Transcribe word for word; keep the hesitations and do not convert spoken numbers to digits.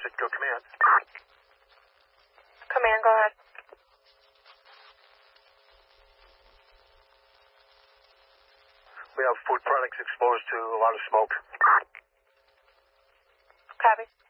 Citgo Command. Command, go ahead. We have food products exposed to a lot of smoke. Copy.